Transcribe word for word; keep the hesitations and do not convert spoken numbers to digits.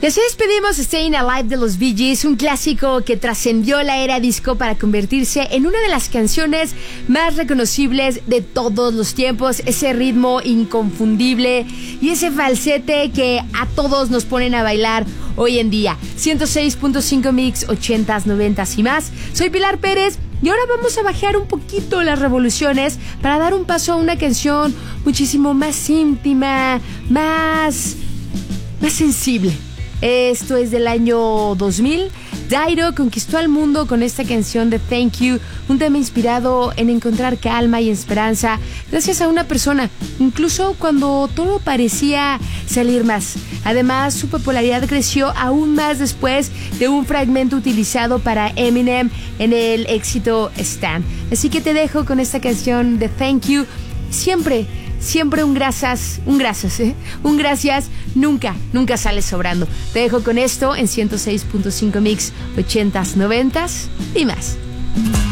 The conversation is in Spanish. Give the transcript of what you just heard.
Y así despedimos Staying Alive de los Bee Gees, un clásico que trascendió la era disco para convertirse en una de las canciones más reconocibles de todos los tiempos. Ese ritmo inconfundible y ese falsete que a todos nos ponen a bailar hoy en día. ciento seis punto cinco Mix, ochentas, noventas y más. Soy Pilar Pérez y ahora vamos a bajar un poquito las revoluciones para dar un paso a una canción muchísimo más íntima, más, más sensible. Esto es del año dos mil. Dido conquistó al mundo con esta canción de Thank You, un tema inspirado en encontrar calma y esperanza gracias a una persona, incluso cuando todo parecía salir más. Además, su popularidad creció aún más después de un fragmento utilizado para Eminem en el éxito Stan. Así que te dejo con esta canción de Thank You. Siempre Siempre un gracias, un gracias, ¿eh? Un gracias, nunca, nunca sale sobrando. Te dejo con esto en ciento seis punto cinco Mix, ochentas, noventas y más.